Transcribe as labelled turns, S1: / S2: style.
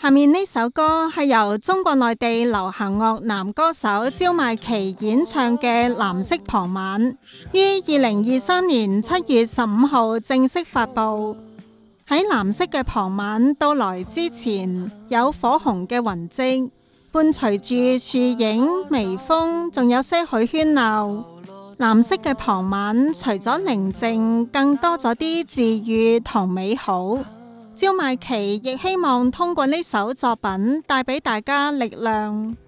S1: 下面呢首歌係由中國內地流行樂男歌手焦邁奇演唱嘅《藍色傍晚》，於2023年7月15號正式發佈。喺藍色嘅傍晚到來之前，有火紅嘅雲跡，伴隨住樹影、微風，仲有些許喧鬧。藍色嘅傍晚，除咗寧靜，更多咗啲治癒同美好。焦邁奇亦希望通過呢首作品帶俾大家力量。